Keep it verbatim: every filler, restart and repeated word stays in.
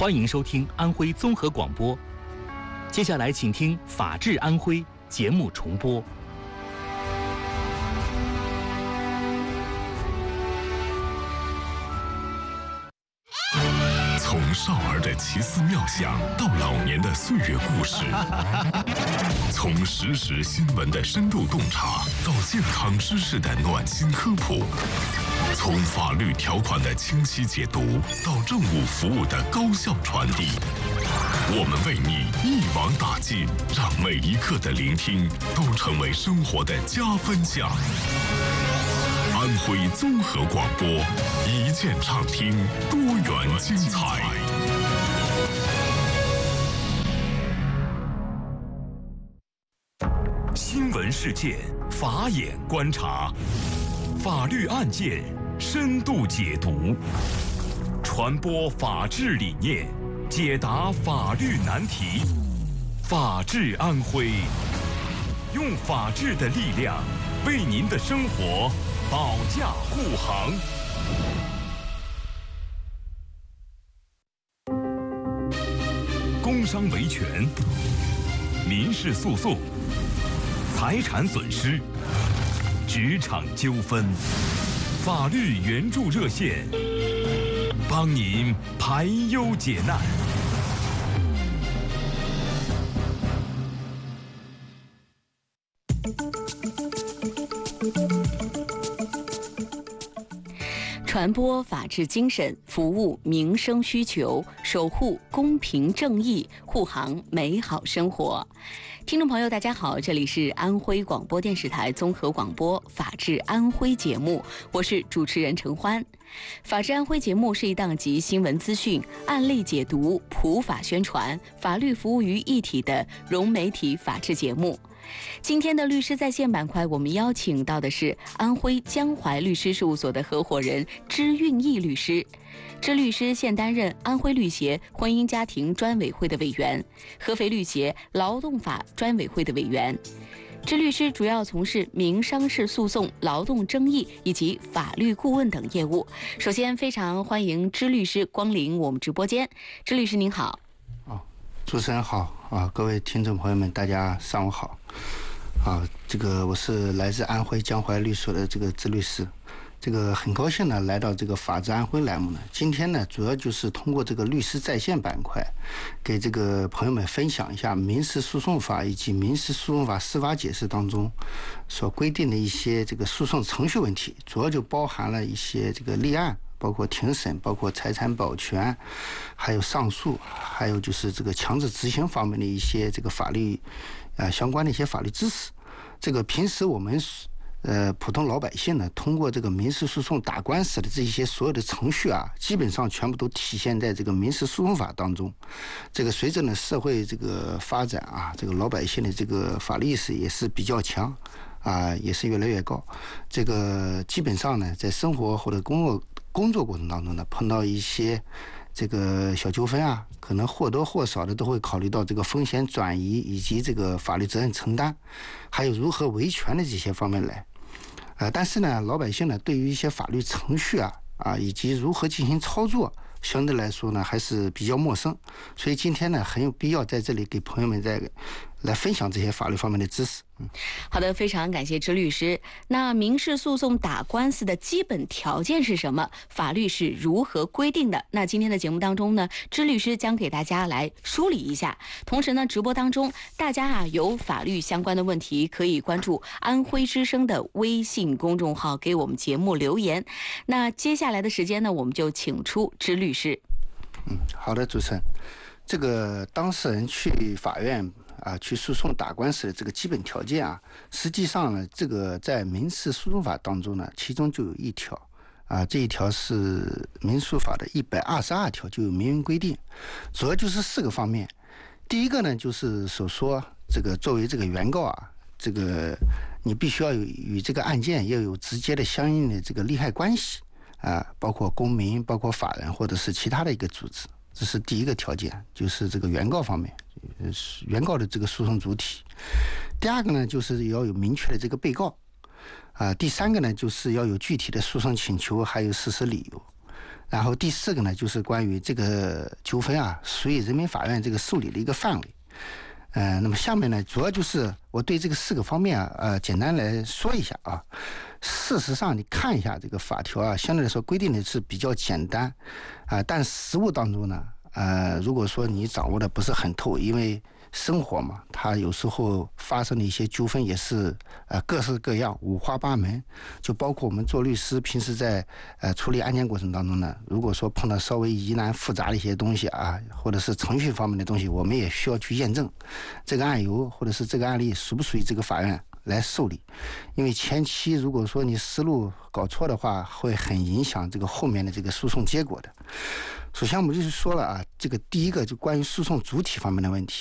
欢迎收听安徽综合广播。接下来请听《法治安徽》节目重播。 从少儿的奇思妙想到老年的岁月故事，从实时新闻的深度洞察到健康知识的暖心科普，从法律条款的清晰解读到政务服务的高效传递，我们为你一网打尽，让每一刻的聆听都成为生活的加分项。安徽综合广播，一键畅听，多元精彩。新闻事件，法眼观察，法律案件深度解读，传播法治理念，解答法律难题。法治安徽，用法治的力量为您的生活保驾护航。工伤维权、民事诉讼、财产损失、职场纠纷，法律援助热线，帮您排忧解难。 传播法治精神，服务民生需求，守护公平正义，护航美好生活。听众朋友大家好，这里是安徽广播电视台综合广播法治安徽节目，我是主持人陈欢。法治安徽节目是一档集新闻资讯、案例解读、普法宣传、法律服务于一体的融媒体法治节目。今天的律师在线板块，我们邀请到的是安徽江淮律师事务所的合伙人支运义律师。支律师现担任安徽律协婚姻家庭专委会的委员，合肥律协劳动法专委会的委员。支律师主要从事民商事诉讼、劳动争议以及法律顾问等业务。首先，非常欢迎支律师光临我们直播间。支律师您好。 哦，主持人好啊，各位听众朋友们，大家上午好。啊，这个我是来自安徽江淮律所的这个支律师，这个很高兴呢来到这个法治安徽栏目呢。今天呢，主要就是通过这个律师在线板块，给这个朋友们分享一下民事诉讼法以及民事诉讼法司法解释当中所规定的一些这个诉讼程序问题，主要就包含了一些这个立案，包括庭审，包括财产保全，还有上诉，还有就是这个强制执行方面的一些这个法律啊、呃、相关的一些法律知识。这个平时我们呃普通老百姓呢，通过这个民事诉讼打官司的这些所有的程序啊，基本上全部都体现在这个民事诉讼法当中。这个随着呢社会这个发展啊，这个老百姓的这个法律意识也是比较强啊，也是越来越高。这个基本上呢，在生活或者工作工作过程当中呢，碰到一些这个小纠纷啊，可能或多或少的都会考虑到这个风险转移以及这个法律责任承担，还有如何维权的这些方面来。呃，但是呢，老百姓呢对于一些法律程序啊啊以及如何进行操作，相对来说呢还是比较陌生，所以今天呢很有必要在这里给朋友们再来分享这些法律方面的知识。嗯， 好的，非常感谢支律师。那民事诉讼打官司的基本条件是什么？法律是如何规定的？那今天的节目当中呢，支律师将给大家来梳理一下。同时呢，直播当中大家啊有法律相关的问题，可以关注安徽之声的微信公众号给我们节目留言。那接下来的时间呢，我们就请出支律师。 嗯，好的，主持人。这个当事人去法院啊，去诉讼打官司的这个基本条件啊，实际上呢，这个在民事诉讼法当中呢，其中就有一条啊，这一条是民诉法的一百二十二条，就有明文规定，主要就是四个方面。第一个呢，就是所说这个作为这个原告啊，这个你必须要有与这个案件要有直接的相应的这个利害关系啊，包括公民、包括法人或者是其他的一个组织。这是第一个条件，就是这个原告方面，原告的这个诉讼主体。第二个呢，就是要有明确的这个被告，啊、呃，第三个呢，就是要有具体的诉讼请求，还有事实理由。 然后第四个呢，就是关于这个纠纷啊，属于人民法院这个受理的一个范围。呃，那么下面呢，主要就是我对这个四个方面啊，呃，简单来说一下啊。事实上，你看一下这个法条啊，相对来说规定的是比较简单啊、呃，但实务当中呢，呃，如果说你掌握的不是很透，因为生活嘛，它有时候发生的一些纠纷也是呃各式各样、五花八门。就包括我们做律师，平时在呃处理案件过程当中呢，如果说碰到稍微疑难复杂的一些东西啊，或者是程序方面的东西，我们也需要去验证这个案由或者是这个案例属不属于这个法院来受理。因为前期如果说你思路搞错的话，会很影响这个后面的这个诉讼结果的。首先我们就是说了啊，这个第一个就关于诉讼主体方面的问题。